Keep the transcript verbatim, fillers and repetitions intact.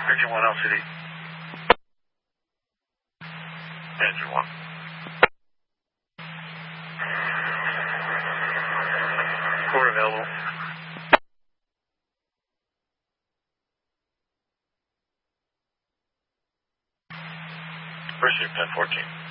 Engine one L C D. Engine one. Core available. Received ten fourteen.